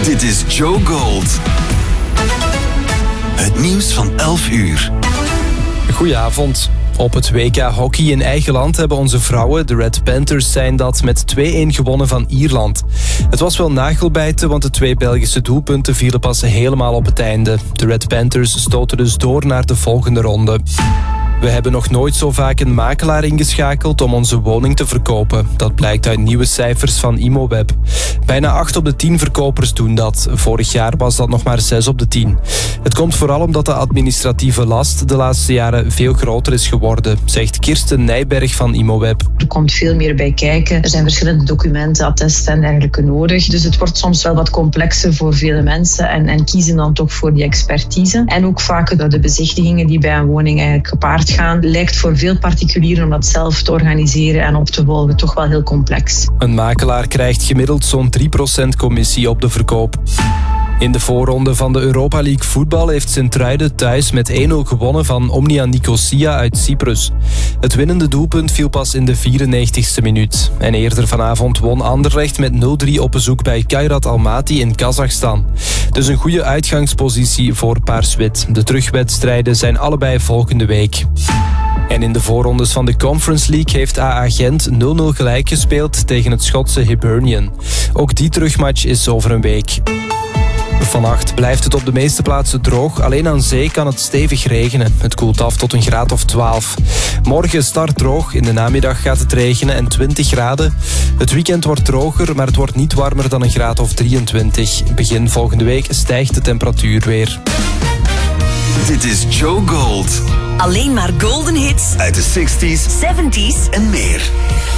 Dit is Joe Gold. Het nieuws van 11 uur. Goedenavond. Op het WK Hockey in eigen land hebben onze vrouwen, de Red Panthers, zijn dat met 2-1 gewonnen van Ierland. Het was wel nagelbijten, want de 2 Belgische doelpunten vielen pas helemaal op het einde. De Red Panthers stoten dus door naar de volgende ronde. We hebben nog nooit zo vaak een makelaar ingeschakeld om onze woning te verkopen. Dat blijkt uit nieuwe cijfers van Immoweb. Bijna 8 op de 10 verkopers doen dat. Vorig jaar was dat nog maar 6 op de 10. Het komt vooral omdat de administratieve last de laatste jaren veel groter is geworden, zegt Kirsten Nijberg van Immoweb. Er komt veel meer bij kijken. Er zijn verschillende documenten, attesten en dergelijke nodig. Dus het wordt soms wel wat complexer voor vele mensen en kiezen dan toch voor die expertise. En ook vaak de bezichtigingen die bij een woning eigenlijk gepaard gaan, lijkt voor veel particulieren om dat zelf te organiseren en op te volgen toch wel heel complex. Een makelaar krijgt gemiddeld zo'n 3% commissie op de verkoop. In de voorronde van de Europa League voetbal heeft Sint-Truiden thuis met 1-0 gewonnen van Omnia Nicosia uit Cyprus. Het winnende doelpunt viel pas in de 94ste minuut. En eerder vanavond won Anderlecht met 0-3 op bezoek bij Kairat Almaty in Kazachstan. Dus een goede uitgangspositie voor Paars-Wit. De terugwedstrijden zijn allebei volgende week. En in de voorrondes van de Conference League heeft AA Gent 0-0 gelijk gespeeld tegen het Schotse Hibernian. Ook die terugmatch is over een week. Vannacht blijft het op de meeste plaatsen droog. Alleen aan zee kan het stevig regenen. Het koelt af tot een graad of 12. Morgen start droog. In de namiddag gaat het regenen en 20 graden. Het weekend wordt droger, maar het wordt niet warmer dan een graad of 23. Begin volgende week stijgt de temperatuur weer. Dit is Joe Gold. Alleen maar golden hits Uit de 60s, 70s en meer.